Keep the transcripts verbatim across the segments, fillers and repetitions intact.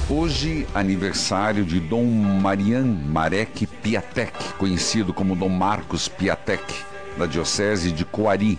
Hoje, aniversário de Dom Marian Marek Piatek, conhecido como Dom Marcos Piatek, da Diocese de Coari.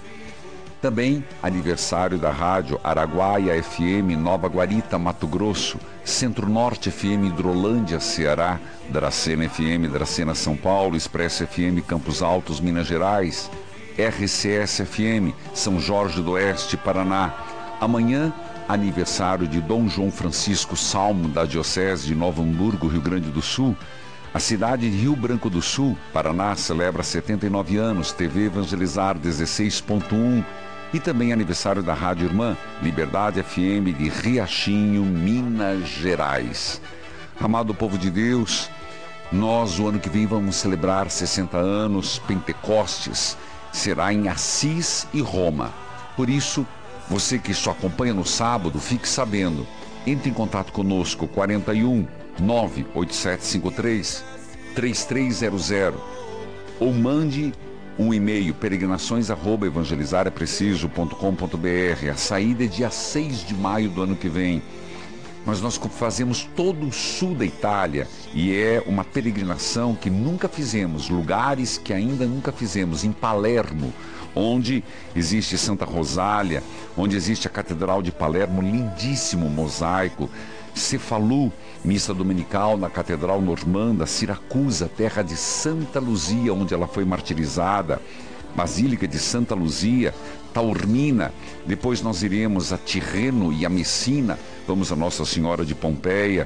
Também aniversário da rádio Araguaia F M, Nova Guarita, Mato Grosso, Centro-Norte F M, Hidrolândia, Ceará, Dracena F M, Dracena, São Paulo, Expresso F M, Campos Altos, Minas Gerais, R C S F M, São Jorge do Oeste, Paraná. Amanhã, aniversário de Dom João Francisco Salmo, da Diocese de Novo Hamburgo, Rio Grande do Sul. A cidade de Rio Branco do Sul, Paraná, celebra setenta e nove anos, T V Evangelizar dezesseis ponto um. E também aniversário da Rádio Irmã, Liberdade F M de Riachinho, Minas Gerais. Amado povo de Deus, nós o ano que vem vamos celebrar sessenta anos, Pentecostes, será em Assis e Roma. Por isso, você que só acompanha no sábado, fique sabendo. Entre em contato conosco, quarenta e um, nove oito sete cinco três, três três zero zero, ou mande um e-mail, peregrinações arroba evangelizarepreciso ponto com ponto br. A saída é dia seis de maio do ano que vem. Mas nós fazemos todo o sul da Itália e é uma peregrinação que nunca fizemos, lugares que ainda nunca fizemos, em Palermo, onde existe Santa Rosália, onde existe a Catedral de Palermo, lindíssimo mosaico, Cefalu, missa dominical na Catedral Normanda, Siracusa, terra de Santa Luzia, onde ela foi martirizada, Basílica de Santa Luzia, Taormina, depois nós iremos a Tirreno e a Messina, vamos a Nossa Senhora de Pompeia,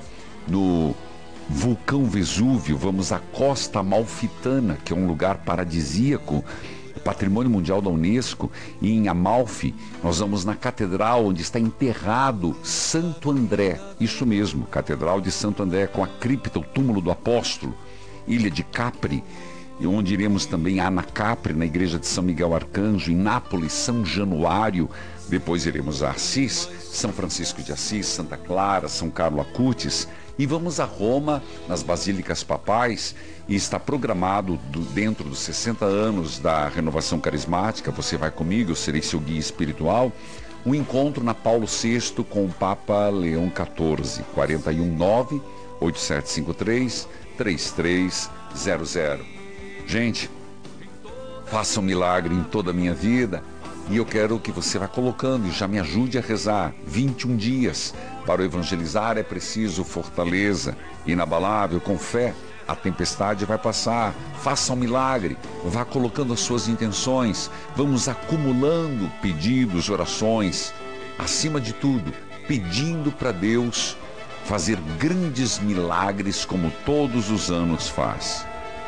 no vulcão Vesúvio, vamos à Costa Amalfitana, que é um lugar paradisíaco, Patrimônio Mundial da Unesco, e em Amalfi nós vamos na catedral onde está enterrado Santo André, isso mesmo, Catedral de Santo André, com a cripta, o túmulo do apóstolo, Ilha de Capri, e onde iremos também a Anacapri, na igreja de São Miguel Arcanjo, em Nápoles, São Januário, depois iremos a Assis, São Francisco de Assis, Santa Clara, São Carlo Acutis, e vamos a Roma, nas Basílicas Papais, e está programado do, dentro dos sessenta anos da Renovação Carismática, você vai comigo, eu serei seu guia espiritual, um encontro na Paulo sexto com o Papa Leão quatorze, quarenta e um, nove oito sete cinco três, três três zero zero. Gente, faça um milagre em toda a minha vida e eu quero que você vá colocando e já me ajude a rezar. vinte e um dias para o evangelizar é preciso fortaleza, inabalável, com fé. A tempestade vai passar, faça um milagre, vá colocando as suas intenções, vamos acumulando pedidos, orações, acima de tudo, pedindo para Deus fazer grandes milagres como todos os anos faz.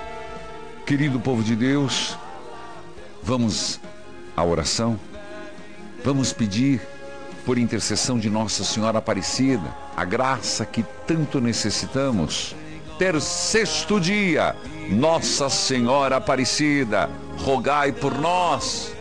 Querido povo de Deus, vamos à oração, vamos pedir por intercessão de Nossa Senhora Aparecida, a graça que tanto necessitamos. Ter sexto dia, Nossa Senhora Aparecida, rogai por nós.